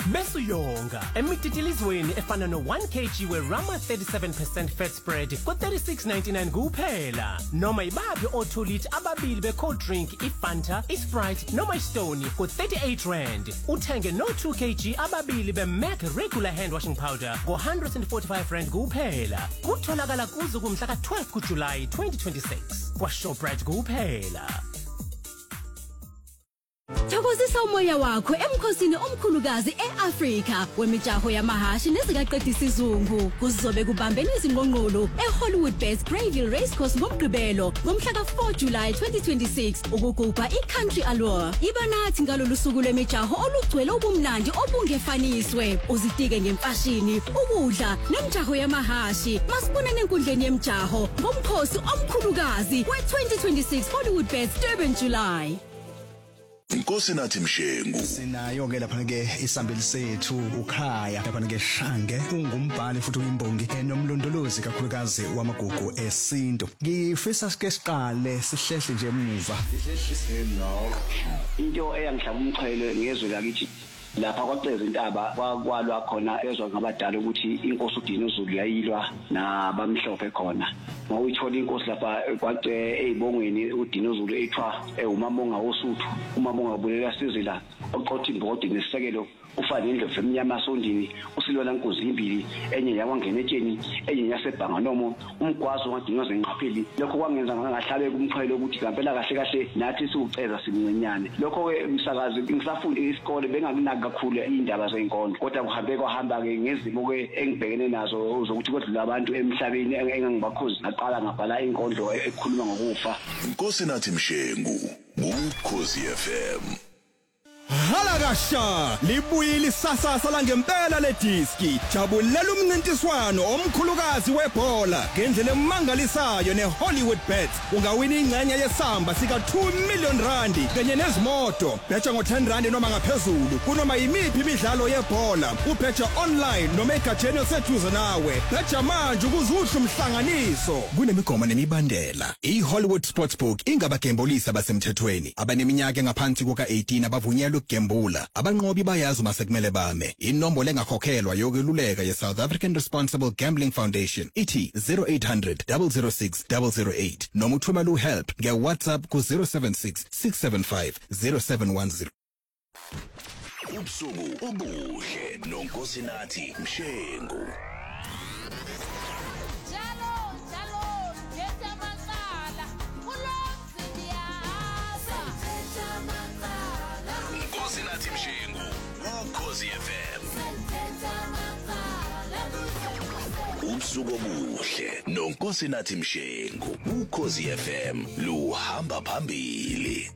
bese uyonga emititilizweni efana no 1 kg weRama 37% fat spread ko 36.99 kuphela noma ibaphi otholith ababili be-cold drink iFanta, iSprite noma iStone ko 38 rand. Uthenge no 2 kg ababili beMac regular hand washing powder ko 145 rand kuphela. Kutholakala kuze kumhla ka-12 kuJulayi 2026 kwaShoprite kuphela. Thokozisa umoya wakho emkhosini omkhulukazi eAfrika wemijaho yamahashi nezikaqedisa izungu. Kuzobe kubambene izingqongqolo eHollywood Best Greyville Racecourse ngoMgqibelo ngomhla ka-4 July 2026 ukugubha iCountry Allure. Iba nathi ngalolu suku lwemijaho olugcwele ubumnandi obungefaniswe. Uzitike ngemfashini, ukudla nemijaho yamahashi. Masibonane enkundleni yemijaho ngomkhosi omkhulukazi we-2026 Hollywood Best Durban July. Nkosi nathi Mshengu sinayo ke lapha ke isambeli sethu ukhaya lapha ke Shange ungumbhali futhi uyimbongi enomlondolozi kakhulukazi wamagugu esinto. Ngifisa sike siqale sihlehle nje emuva into eyangihlaba umxhelo ngezwe lakithi lapha kwaceza intaba kwakwalwa khona ezwa ngabadala ukuthi inkosi uDinuzulu yayilwa nabamhlophe khona. Mawuyithola inkosi lapha kwace ezibongweni uDinuzulu ethiwa umabonga wosuthu umabonga bulela sizila oqothi imbodi nesisekelo ufana indlovu emnyama asondini usilwana inkosi imbili enye yakwangena etsheni enye yasebhanga nomo umgwazo ngadinyoze enqapheli. Lokho kwangenza ngahlabe kumxhelo ukuthi kampela kahle kahle nathi siuceza simncinyane. Lokho ke umsakazi ngisafunda isikole bengakunaki kakhulu indaba zenkondlo kodwa kuhambe kwahamba ke ngezimo ke engibhekene nazo zokuthi kodwa abantu emhlabeni engangibakhozi ngaqala ngabhala inkondlo ekhuluma ngokufa. Nkosi nathi Mshengu Ukhozi FM. Halakasha libuyile isasasa la ngempela lediski jabulela umncintiswano omkhulukazi webhola ngendlela emangalisayo neHollywood Bets ungawina ingxenye yesamba sika 2 million rand kanye nezimoto betha ngo10 rand noma ngaphezulu kunoma yimiphi imidlalo yebhola ubetha online noma egatsheni oseduze nawe betha manje ukuze uhle umhlanganiso kunemigoma nemibandela iHollywood Sportsbook ingabagembulisa basemthethweni abaneminyaka engaphansi kuka 18 abavunyelwe ukugembula abanqobi bayazi uma sekumele bame inombolo engakhokhelwa yokweluleka ye-South African Responsible Gambling Foundation ithi 0800 006 008 noma uthumela uhelp nge-WhatsApp ku 076 675 0710. Ubusuku obuhle noNkosi nathi Mshengu. Nkosi nathi Mshengu Ukhozi FM. Ubusuku obuhle noNkosi nathi Mshengu Ukhozi FM luhamba phambili.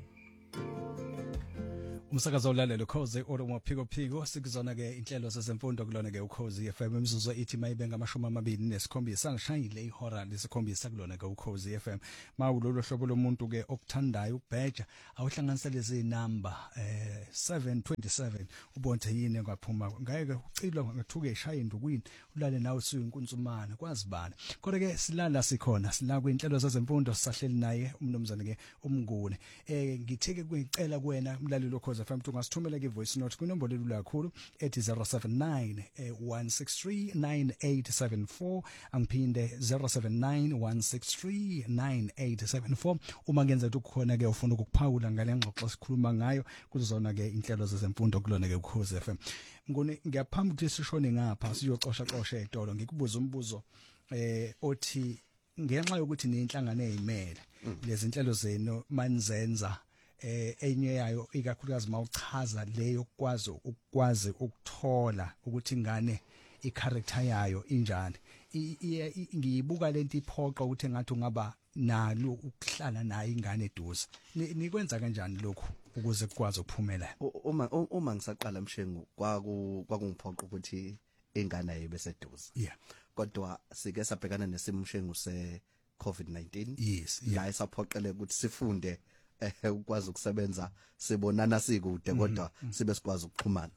umsakazo olalela ukhozi olomophiko sikuzona ke inhlelo sezemfundo kulona ke ukhozi FM imizuzu ithi mayibe ngama-27 angishayile ihora lesikhombisa kulona ke ukhozi FM mawulolo hlobo lomuntu ke okuthandayo ukubheja awuhlanganisele izinamba 727 ubonke yini ngaphuma ngeke ucilwa ngathuke eshaya indukwini ulale nawe suyinkunzumana kwazibana kodwa ke silala sikhona sila kwinhlelo sezemfundo sisahleli naye umnumzane ke umngune ngitheke kuyicela kuwena umlaleli ukhozi FM ungasithumela ke voice note kwinombolo elula kakhulu ethi 079 163 9874 angiphinde 079 163 9874 uma ngenza ukuthi kukhona ke ufuna ukukuphawula ngale ngxoxo sikhuluma ngayo kuzona ke inhlelo zezemfundo kulona ke ukhozi FM ngone ngiyaphambi ukuthi sishone ngapha siyoxosha etolo ngikubuza umbuzo othi ngenxa yokuthi ninhlangano ezimele lezi inhlelo zenu manizenza enye yayo ikakhulukazi mawuchaza leyo ukwazi ukuthola ukuthi ingane icharacter yayo injani ngiyibuka lento iphoqa ukuthi ngathi ungaba nalo ukuhlala naye ingane eduze nikwenza kanjani lokho ukuze kukwazi ukuphumela uma ngisaqala Mshengu kwakungiphoqa ukuthi ingane ayibe seduze kodwa sike sabhekana nesimo Mshengu se COVID-19 la isaphoqele ukuthi sifunde ukwazi ukusebenza sibonana sikude kodwa sibe sikwazi ukuxhumana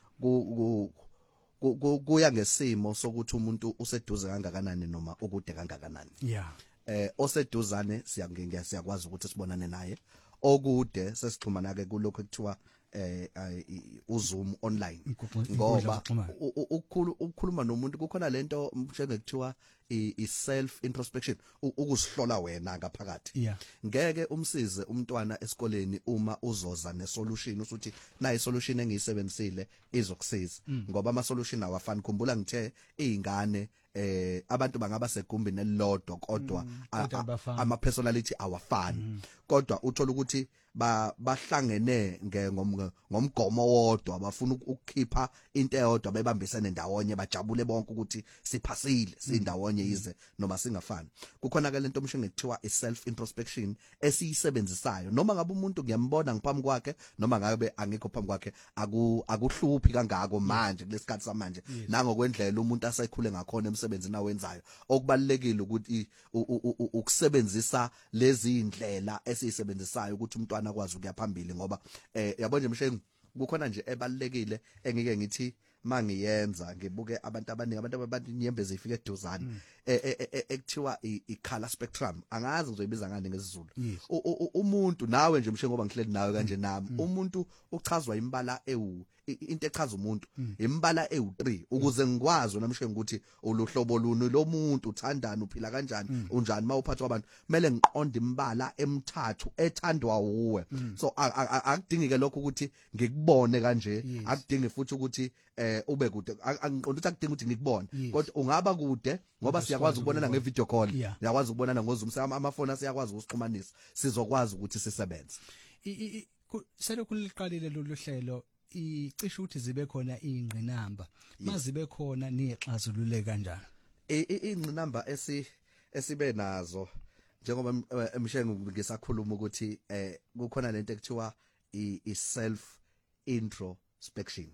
kuya ngesimo sokuthi umuntu useduze kangakanani noma ukude kangakanani oseduzane siyakwazi ukuthi sibonane naye okude sesixhumana ke kulokho ekuthiwa uZoom online ngoba ukukhuluma nomuntu kukhona lento njengekuthiwa i-self introspection ukusihlola wena ngaphakathi ngeke umsize umntwana esikoleni uma uzoza nesolution usuthi na isolution engiyisebenzisile izokusiza ngoba ama solution awafani khumbula ngithe izingane abantu bangaba segumbini elilodwa kodwa ama personality awafani kodwa uthola ukuthi bahlangene ngomgomo wodwa bafuna ukukhipha into eyodwa bebambisene ndawonye bajabule bonke ukuthi siphasile sindawonye yize noma singafani kukhona ke lento omsho ngekuthiwa i-self introspection esiyisebenzisayo noma ngabe umuntu ngiyambona ngiphambi kwakhe noma ngabe angikho phambi kwakhe akuhluphi kangako manje kulesikhathi samanje nangokwendlela umuntu asekhule ngakhona emsebenzini awenzayo okubalekile ukuthi ukusebenzisa lezi indlela esiyisebenzisayo ukuthi umntwana akwazi ukuya phambili ngoba yabo nje mshengu kukhona nje ebalekile engike ngithi mangiyenza ngibuke abantu abaningi abantu abanyembezi ifike eduzane ekuthiwa i-color spectrum angazi ngizoyibiza ngani ngesizulu umuntu nawe nje mshengu ngoba ngihleli nawe kanje nami umuntu uchazwa imbala into echaza umuntu imbala ewu3 ukuze ngikwazi namshengu ukuthi uluhlobo luni lomuntu uthandana uphila kanjani unjani mawuphathwa abantu kumele ngiqonde imbala emithathu ethandwa uwe so akudingike lokho ukuthi ngikubone kanje akudingi futhi ukuthi ube kude angiqonda ukuthi akudingi ukuthi ngikubone kodwa ungaba kude ngoba siyakwazi ukubonana ngevideo call siyakwazi ukubonana ngoZoom amafoni asiyakwazi ukusixhumanisa sizokwazi ukuthi sisebenze selokhu liqalile lolu hlelo icishe ukuthi zibe khona ingqinamba mazibe khona nixazulule kanjani ingqinamba esibe nazo njengoba emshengu ngisakhuluma ukuthi kukhona lento ekuthiwa i-self introspection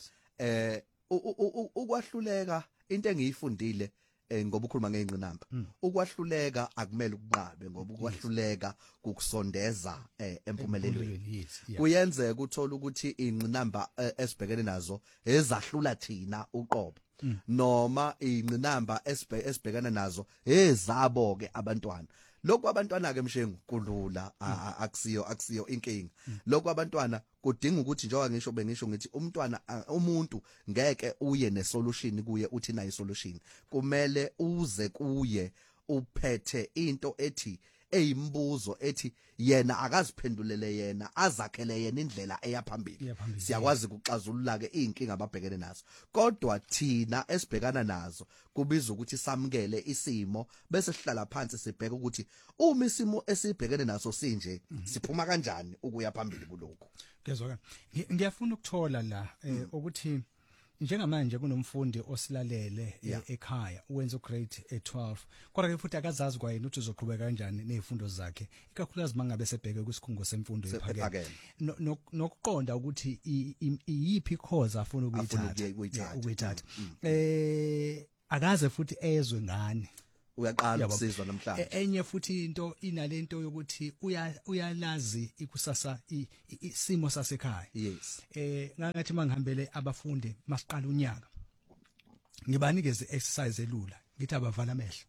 ukwahluleka into engiyifundile ngoba ukhuluma ngeingqinamba ukwahluleka akumele ukunqabe ngoba ukwahluleka kukusondeza empumelelweni kuyenzeka uthola ukuthi ingqinamba esibhekene nazo ezahlula thina uqobo noma ingqinamba esibhekana nazo ezabo ke abantwana lokho abantwana ke mshengu kulula akusiyo inkinga lokho abantwana kudinga ukuthi njengoba ngisho bengisho ngithi umuntu ngeke uye nesolution kuye uthi na isolution kumele uze kuye uphethe into ethi eyimbuzo ethi yena akaziphendulele yena azakhele yena indlela eyaphambili siyakwazi ukuxazulula ke inkinga ababhekene nazo kodwa thina esibhekana nazo kubiza ukuthi samukele isimo bese sihlala phansi sibheke ukuthi uma isimo esibhekene naso sinje siphuma kanjani ukuya phambili kuloko ngezwakala ngiyafuna ukuthola la ukuthi njengamanje kunomfundi osilalele ekhaya uwenza ugrade 12 kodwa ke futhi akazazi kwa yena ukuthi uzoqhubeka kanjani nezifundo zakhe ikakhulukazi mangabe sebheke kwisikhungo semfundo ephakeme nokuqonda ukuthi iyiphi course afuna ukuyithatha akaze futhi ezwe ngani uyaqala ukusizwa namhlanje enye futhi into inalento yokuthi uyalazi ikusasa isimo sasekhaya ngathi mangihambele abafundi masiqala unyaka ngibanikeze exercise elula ngithi abavala amehlo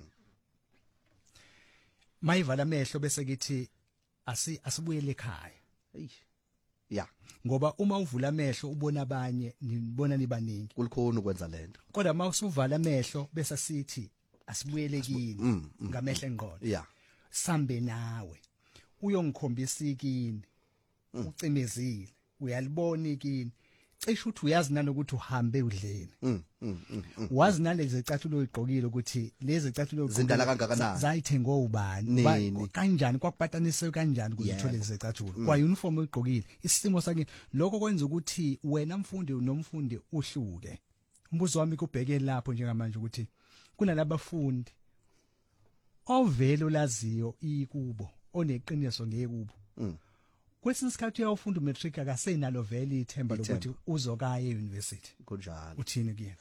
mayivala amehlo bese ngithi asibuyele ekhaya ngoba uma uvula amehlo ubona abanye nibona nibaningi kulikhona ukwenza lento kodwa uma usuvala amehlo bese sithi asibuyele kini ngamehlo engqondo sambe nawe uyongikhombisa ikini ucimezile uyalibona ikini cishe uthi uyazi nanokuthi uhambe udleni wazi nalezi zicathulo oyigqokile ukuthi lezi zicathulo zindala kangakanani zayithenga ubani kanjani kwakupataniswe kanjani ukuzithola lezi zicathulo kwa uniform oyigqokile isimo sakini lokho kwenza ukuthi wena mfundi nomfundi uhluke umbuzo wami kubheke lapho njengamanje ukuthi kunalabafundi ovelo laziyo ikubo oneqiniso ngekubo kwesinye isikhathi uyawufunda umatric akasenalo vele ithemba lokuthi uzokaya euniversity kunjalo uthini kuyena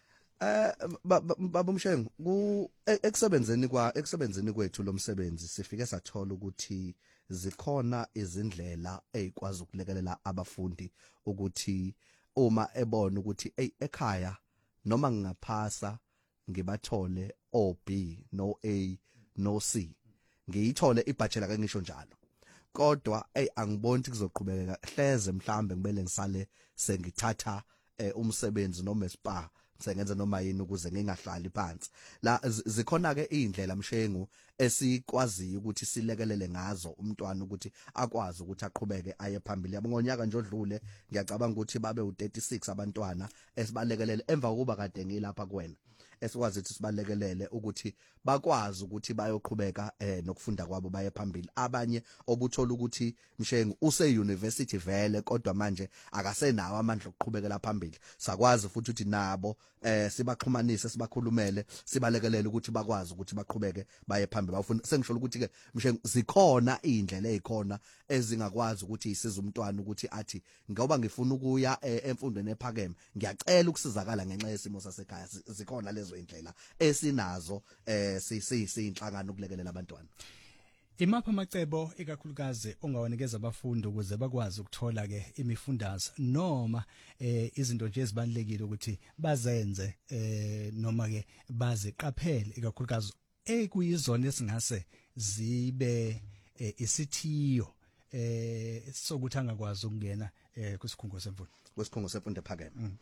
baba Mshengu ekusebenzeni kwethu lomsebenzi sifike sathola ukuthi zikhona izindlela ezikwazi ukulekelela abafundi ukuthi uma ebona ukuthi ekhaya noma ngingaphasa ngibathole OB no A no C ngiyithole ibachelor kangisho njalo kodwa angiboni kuzoqhubeka hleze mhlambe ngibele ngisale sengithatha umsebenzi noma spa sengenza noma yini ukuze ngingahlali phansi la zikhona ke indlela mshengu esikwaziyo ukuthi silekelele ngazo umntwana ukuthi akwazi ukuthi aqhubeke aye phambili yabo ngonyaka nje odlule ngiyacabanga ukuthi babe u36 abantwana esibalekelele emva kokuba kade ngilapha kuwena esikwazi ukuthi sibalekelele ukuthi bakwazi ukuthi bayoqhubeka nokufunda kwabo baye phambili abanye obuthola ukuthi mshengu use university vele kodwa manje akasenawo amandla okuqhubekela phambili sakwazi futhi ukuthi nabo sibaxhumanise sibakhulumele sibalekelele ukuthi bakwazi ukuthi baqhubeke baye phambili bafuna sengisho ukuthi ke mshengu zikhona indlela ezikhona ezingakwazi ukuthi isiza umntwana ukuthi athi ngoba ngifuna ukuya emfundweni ephakeme ngiyacela ukusizakala ngenxa yesimo sasekhaya zikhona lezo indlela esinazo siyinhlangano ukulekelela abantwana. Imapha amacebo ikakhulukazi ongawanikeza abafundi ukuze bakwazi ukuthola ke imifundazo noma izinto nje ezibalekile ukuthi bazenze noma ke baziqaphele ikakhulukazi ekuyizona esingase zibe isithiyo sokuthi angakwazi ukungena kwisikhungo semfundo ephakeme.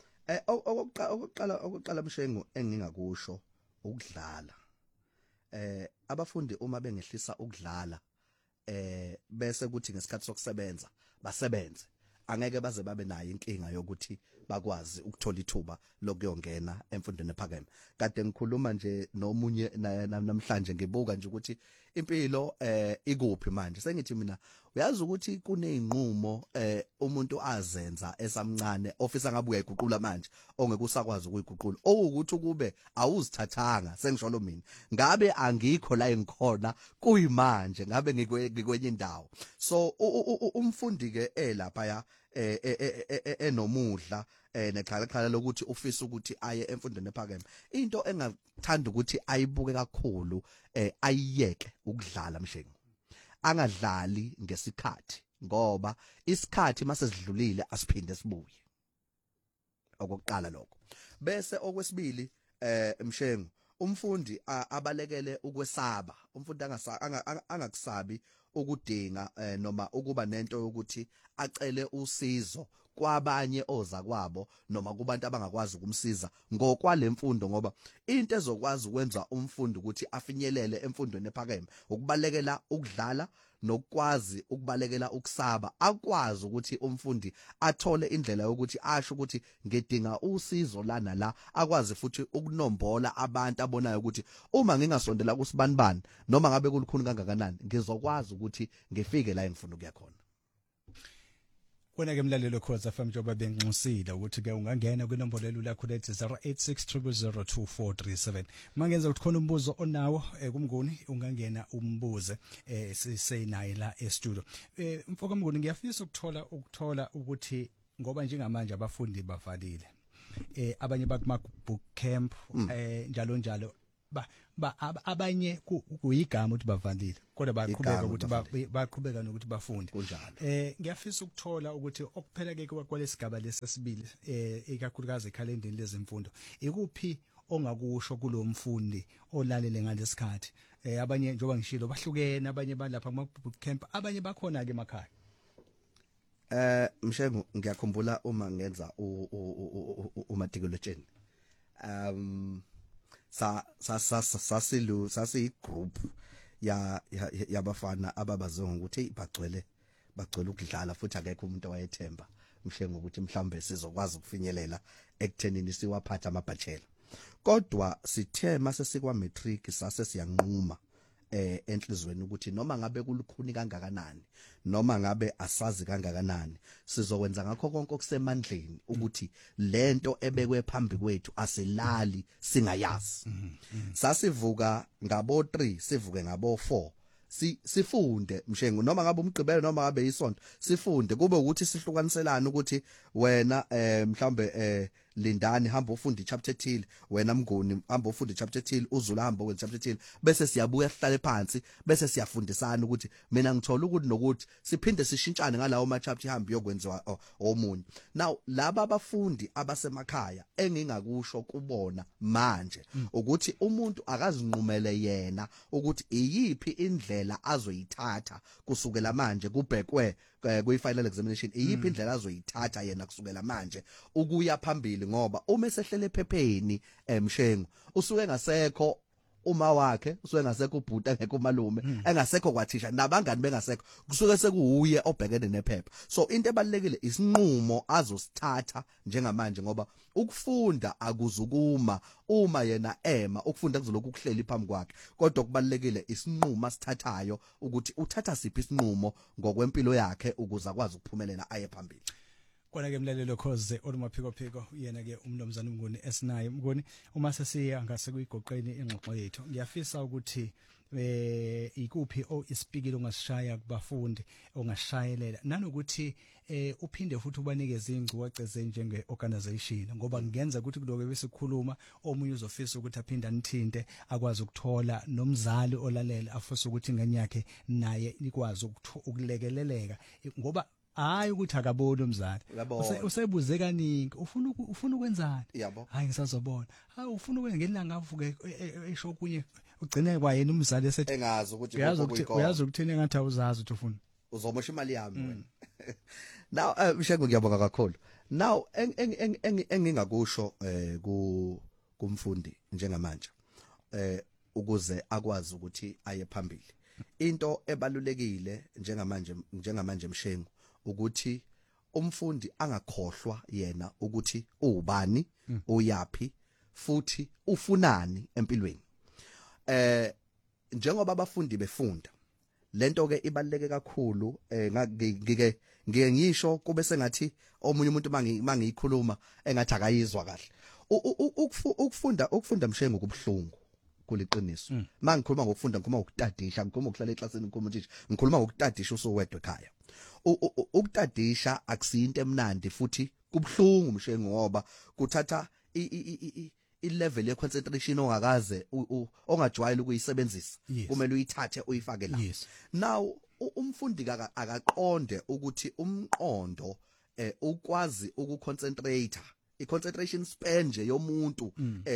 Okokuqala mshengu engingakusho ukudlala. Abafundi uma bengehlisa ukudlala bese kuthi ngesikhathi sokusebenza basebenze angeke baze babe nayo inkinga yokuthi bakwazi ukuthola ithuba lokuyongena emfundweni ephakeme. Kade ngikhuluma nje nomunye namhlanje ngibuka nje ukuthi impilo ikuphi manje sengithi mina uyazi ukuthi kuneyinqumo umuntu azenza esamncane ofisa ngabe uyayiguqula manje ongeke usakwazi ukuyiguqula okuthi kube awuzithathanga sengisho lo mina ngabe angikho la engikhona kuyimanje ngabe ngikwenye indawo so umfundi ke lapha ya enomudla nexhakaxhala lokuthi ufisa ukuthi aye emfundweni ephakeme into engathanda ukuthi ayibuke kakhulu ayiyeke ukudlala mshengu angadlali ngesikhathi ngoba isikhathi mase sidlulile asiphinde sibuye okokuqala lokho bese okwesibili mshengu umfundi abalekele ukwesaba umfundi angakusabi ukudinga noma ukuba nento yokuthi acele usizo kwabanye oza kwabo noma kubantu abangakwazi ukumsiza ngokwalemfundo ngoba into ezokwazi ukwenza umfundi ukuthi afinyelele emfundweni ephakeme ukubalekela ukudlala nokwazi ukubalekela ukusaba akwazi ukuthi umfundi athole indlela yokuthi asho ukuthi ngidinga usizo lana la akwazi futhi ukunombola abantu abonayo ukuthi uma ngingasondela kusibanibani noma ngabe kulukhuni kangakanani ngizokwazi ukuthi ngifike la engifuna ukuya khona. Wena ke mlalelo Khoza FM njoba benginxusile ukuthi ke ungangena kwinombolo elula yakho lethi 0860002437 mangenza ukuthi khona umbuzo onawo kumnguni ungangena umbuze sisenayi la e-studio mfoka mnguni ngiyafisa ukuthola ukuthi ngoba njengamanje abafundi bavalile abanye bakuma book camp njalo abanye kuyigama ukuthi bavalile kodwa baqhubeka nokuthi bafunde kunjalo ngiyafisa ukuthola ukuthi okuphela ke kwalesigaba lesesibili ikakhulukazi ekhalendeni lezemfundo ikuphi ongakusho kulomfundi olalele ngalesikhathi abanye njoba ngishilo bahlukene abanye balapha kuma boot camp abanye bakhona ke emakhaya mshengu ngiyakhumbula uma ngenza umatriculation sasi group yabafana ababaze ngokuthi bagcwele ukudlala futhi akekho umuntu owayethemba mshengu ukuthi mhlambe sizokwazi ukufinyelela ekuthenini siwaphatha amabhachela kodwa sithe mase sikwa matric sase siyanquma enhlizweni ukuthi noma ngabe kulukhuni kangakanani noma ngabe asazi kangakanani sizokwenza ngakho konke okusemandleni ukuthi lento ebekwe phambi kwethu asilali singayazi sasivuka ngabo 3 sivuke ngabo 4 sifunde mshengu noma ngabe umgqibelo noma ngabe isonto sifunde kube ukuthi sihlukaniselana ukuthi wena mhlambe lindani hamba ufunda ichapter ethile wena Mnguni hamba ufunda ichapter ethile uZulu hamba wenza ichapter ethile bese siyabuya sihlale phansi bese siyafundisana ukuthi mina ngithola ukuthi nokuthi siphinde sishintshane ngalawo ma chapter ihamba yokwenziwa omunye. Now laba abafundi abasemakhaya engingakusho kubona manje ukuthi umuntu akazinqumele yena ukuthi iyipi indlela azoyithatha kusukela manje kubhekwe kwi-final examination iyipi indlela azoyithatha yena kusukela manje ukuya phambili ngoba uma esehlele ephepheni Mshengu usuke ngasekho uma wakhe usuke ngasekho ubhuti engekho umalume engasekho kwathisha nabangani bengasekho kusuke sekuuye obhekene nephepha. So into ebalekile isinqumo azosithatha njengamanje ngoba ukufunda akuzukuma uma yena ukufunda kuzoloku kuhleli phambi kwakhe kodwa kubalekile isinqumo asithathayo ukuthi uthatha siphi isinqumo ngokwempilo yakhe ukuze akwazi ukuphumelela aye phambili. Kona ke mlalelo khoze olumaphiko yena ke umnomzana Mnguni esinayo Mnguni uma sesiya ngase kuyigoqeni ingxoxo yethu ngiyafisa ukuthi ikuphi isipikile ongasishaya kubafundi ongashayelela nanokuthi uphinde futhi ubanikeze ingcuwace njenge organization ngoba ngenza ukuthi kuloke besikhuluma omunye uzofisa ukuthi aphinde anithinte akwazi ukuthola nomzali olalela afisa ukuthi ingane yakhe naye ikwazi ukulekeleleka ngoba hayi ukuthi akaboni umzali usebuze kaningi ufuna ukwenzani hayi ngisazobona hayi ufuna ukwenza ngelanga avuke esho kunye ugcine kwayena umzali esethi engazi ukuthi uyazi ukuthini ngathi awuzazi ukuthi ufuna uzomosha imali yami wena. Now Mshengu ngiyabonga kakhulu. Now engingakusho kumfundi njengamanje ukuze akwazi ukuthi aye phambili into ebalulekile njengamanje Mshengu ukuthi umfundi angakhohlwa yena ukuthi ubani uyapi futhi ufunani empilweni. Njengoba abafundi befunda lento ke ibaluleke kakhulu ngike ngisho kube sengathi omunye umuntu mangiyikhuluma engathi akayizwa kahle ukufunda Mshengu kubhlungu kuliqiniso mangikhuluma ngokufunda ngikhuluma ngokutadisha ngikhuluma ukuhlala eklasini ngikhuluma nje ngikhuluma ngokutadisha usowedwa ekhaya ukutadisha akusinto emnandi futhi kubhlungu Mshengu ngoba kuthatha i-level ye concentration ongakaze ongajwayele ukuyisebenzisa kumele uyithathe uyifake la. Now umfundi akaqonde ukuthi umqondo ukwazi ukuconcentrate i-concentration span nje yomuntu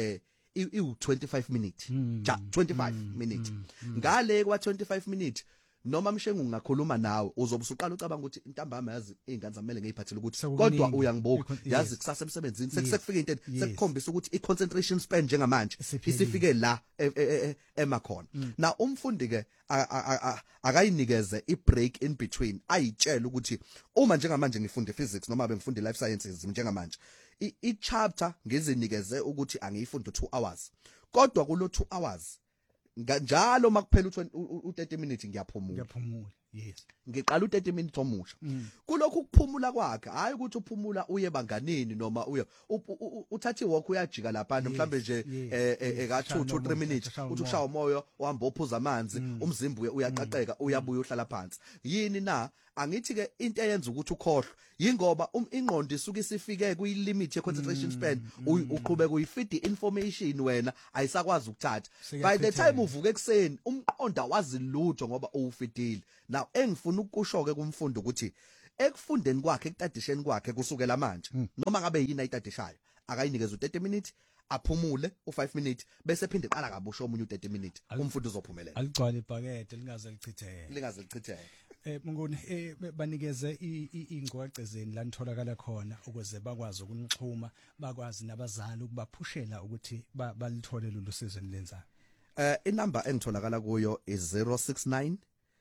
i-25 minutes 25 minutes ngale kwa 25 minutes noma Mshengu ngakhuluma nawe uzobe usuqala ucabanga ukuthi intambama yazi izingane zamele ngeyiphathele ukuthi kodwa uyangibuka yazi kusasa emsebenzini sekufika into sekukhombisa ukuthi i-concentration span njengamanje isifike la emakhona. Na umfundi ke akayinikeze i-break in between ayitshela ukuthi uma njengamanje ngifunda physics noma bengifunda life sciences njengamanje i-chapter ngizinikeze ukuthi angiyifundi 2 hours kodwa kulo 2 hours njalo makuphela u30 minutes ngiyaphumula yes ngiqala u30 minutes omusha kulokhu kuphumula kwakhe hayi ukuthi uphumula uye banganini noma uye uthathi walk uyajika lapha mhlambe nje eka 2-3 minutes uthi ushaya umoya uhamba ophuza amanzi umzimba uyaqaqeka uyabuya uhlala phansi yini na angithi ke into eyenza ukuthi ukhohlwe yingoba ingqondo isuke isifike kuyilimit ye concentration span uqhubeka uyifeed information wena ayisakwazi ukuthatha by the time uvuka ekseni umqondo awazi lutho ngoba uwufidile. Now engifuna ukusho ke kumfundi ukuthi ekufundeni kwakhe ekutadisheni kwakhe kusukela manje noma ngabe yini ayitadishayo akayinikeza u30 minutes aphumule u5 minutes bese phinde qala kabusho omunye u30 minutes umfundi uzophumelela aligcwala ibhakede lingaze lichitheke. Mnguni banikeze ingqoqezeni la nitholakala khona ukuze bakwazi ukunixhuma bakwazi nabazali ukubaphushela ukuthi balithole lolu sizo nilenzayo. Inamba engitholakala kuyo is 069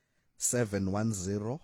710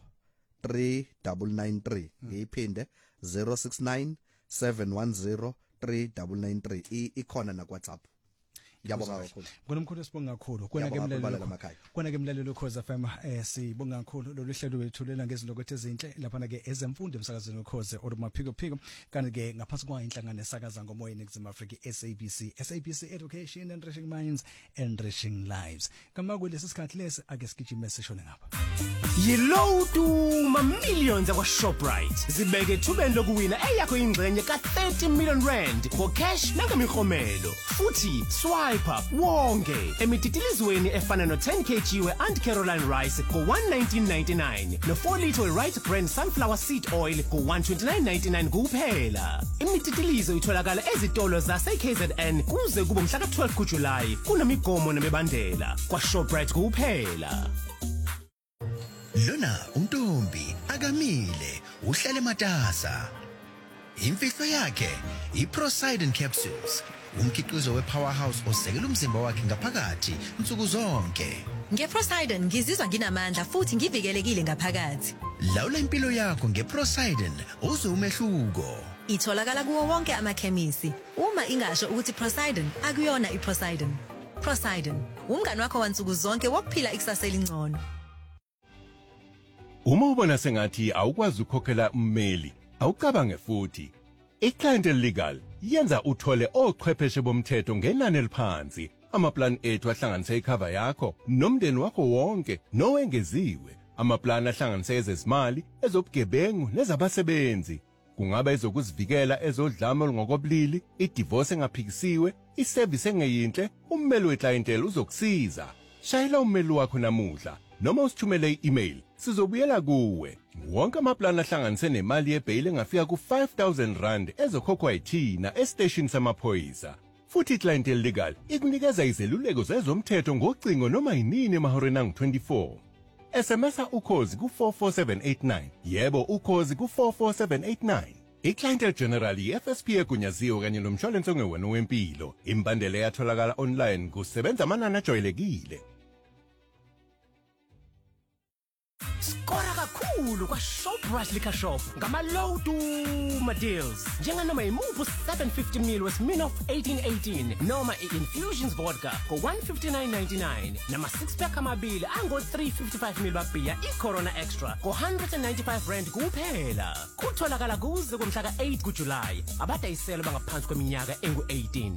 3993 ngiyiphinde 069 710 3993 ikhona na WhatsApp. Ngiyabonga kakhulu. Ngonomkhulu sibonga kakhulu. Kona ke mlalelo Ukhozi FM sibonga kakhulu lolu hlelo wethulela ngezilokothe ezinhle lapha ke ezemfundo emsakazweni Ukhozi olumaphiko kanti ke ngaphansi kwa inhlangano esakaza ngomoya eNingizimu Afrika SABC Education Enriching Minds Enriching Lives. Kama kulesi sikhathi lesi ake sigijime seshone ngapha. Yilotu ma millions akwa Shoprite zibeke thubeni lokuwina eyakho ingxenye ka 30 million rand for cash nangamihomelo futhi swipe up wonke emititilizweni efana no 10 kg we Aunt Caroline rice ko 119.99 no 4 liter we Right Brand sunflower seed oil ko 129.99 kuphela. Imititilizo itholakala ezitolo zase KZN kuze kube mhla ka 12 kuJuly kunemigomo nemibandela kwa Shoprite kuphela. Lona untombi akamile uhlale matasa. Imfihlo yakhe iProsidon capsules. Umkhiqizo wePowerhouse osekela umzimba wakhe ngaphakathi insuku zonke. NgeProsidon ngizizwa nginamandla futhi ngivikelekile ngaphakathi. Lawula impilo yakho ngeProsidon uzwe umehluko. Itholakala kuwo wonke amakhemisi. Uma ingasho ukuthi Prosidon akuyona iProsidon. Prosidon, umngani wakho wansuku zonke wokuphila ikusasa elingcono. Uma ubona sengathi awukwazi ukukhokhela ummeli, awucabange futhi. iClientele Legal yenza uthole ochwepheshe bomthetho ngenani eliphansi. Amaplan ethu ahlanganise icover yakho nomndeni wakho wonke nowengeziwe. Amaplan ahlanganise ezezimali, ezobugebengu nezabasebenzi. Kungaba ezokuzivikela ezodlame olungokobulili, idivorce engaphikisiwe, iservice engeyinhle, ummeli weClientele uzokusiza. Shayela ummeli wakho namuhla noma usithumele i-email sizobuyela kuwe. Wonke amaplan ahlanganise nemali yebail engafika ku5,000 rand ezokhokhwa yithina estation samaphoyisa. Futhi iClientele Legal ikunikeza izeluleko zezomthetho ngocingo noma yinini emahoreni angu-24. SMS Ukhozi ku44789. Yebo Ukhozi ku44789. iClientele General yeFSP egunyaziwe kanye nomshwalense ongewena wempilo. Imbandela yatholakala online kusebenza amanani ajwayelekile. Skora kakhulu kwa Shoprite Liquor Shop ngamalotu ma deals. Njenganoma imuphu 750 ml weSmirnoff 1818 noma iInfusions vodka ko 159.99 nama 6 pack amabili ango 355 ml babhiya iCorona Extra ko 195 rand kuphela. Kutholakala kuze kumhla ka 8 kuJuly. Abadayisela bangaphansi kweminyaka engu-18.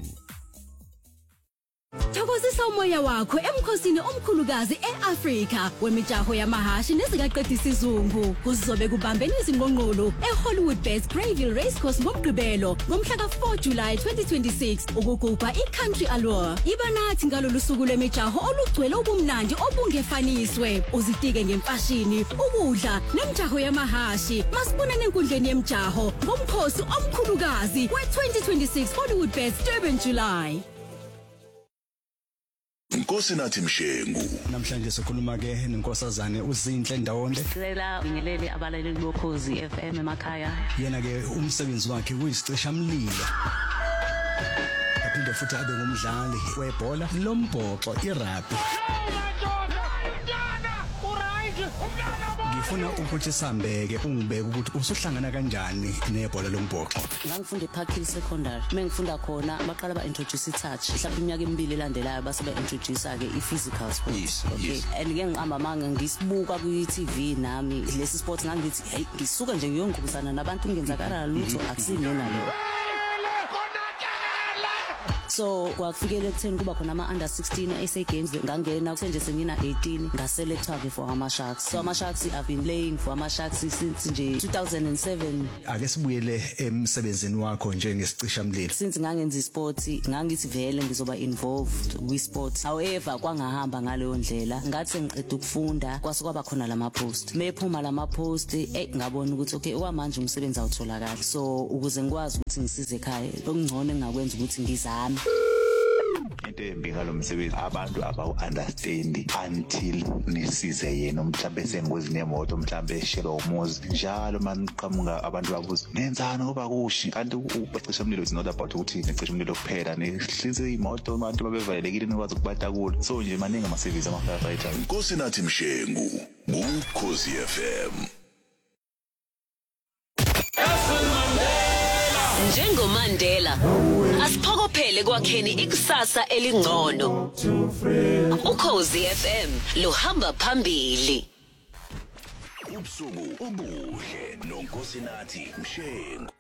Thokozisa umoya wakho emkhosini omkhulukazi eAfrika wemijaho yamahashi nezikaqedisa isizungu. Kuzobe kubambene izingqongqolo eHollywood Best Greyville Racecourse ngomgqibelo ngomhla ka 4 July 2026 ukugubha iCountry Allure. Iba nathi ngalolu suku lwemijaho olugcwele ubumnandi obungefaniswe. Uzitike ngemfashini, ukudla nemijaho yamahashi. Masibonane enkundleni yemijaho ngomkhosi omkhulukazi we-2026 Hollywood Best Durban July. Nkosi nathi Mshengu. Namhlanje sikhuluma ke nenkosazane uZinhle Ndawonde. Sicela bingelele abalaleli bokhozi FM emakhaya. Yena ke umsebenzi wakhe kuyisicisha mlilo. Aphinde futhi abe ngumdlali webhola lombhoxo irugby. Ngifuna ukuthi sambeke ungibeke ukuthi usuhlangana kanjani nebhola lombhoxo. Ngangifunda ePark Hill Secondary. Mengifunda khona baqala ba-introduce i-touch. Mhlawumbe iminyaka emibili elandelayo base ba-introduce ke i-physical sports. Okay. And ke ngiqamba manga ngisibuka ku-TV nami lesi sport ngangithi hey ngisuka nje ngiyongqubuzana nabantu ngenzakala lutho akusimina lo. So kwakufikele ekutheni kuba khona ama-under 16 SA Games ngangena nje sengina 18 ngaselectwa ke for ama-Sharks. So ama-Sharks I've been playing for ama-Sharks since nje 2007. Ake sibuyele emsebenzini wakho njengesicisha mlilo. Since ngangenza isport ngangithi vele ngizoba involved kwi-sport. However kwangahamba ngaleyo ndlela ngathi ngiqeda ukufunda kwase kwaba khona lama-post. Mephuma lama-post ngabona ukuthi okay okwamanje umsebenzi awutholakala. So ukuze ngikwazi ukuthi ngisize ekhaya okungcono engakwenza ukuthi ngizame. Into embi ngalomsebenzi abantu abawu-understand until nisize yena mhlawumbe sengozini yemoto mhlawumbe eshelwa umuzi njalo maniqhamuka abantu babuza nenzani ngoba kushi kanti ucisha umlilo is not about ukuthi nicisha umlilo kuphela nihlize imoto abantu babevalelekile nikwazi ukubatakula so nje maningi ama-service ama-firefighter. Nkosi nathi Mshengu Ukhozi FM. NjengoMandela asiphokophele kwakheni ikusasa elingcono. Ukhozi FM lohamba phambili. Ubusuku obuhle noNkosinathi Mshengu.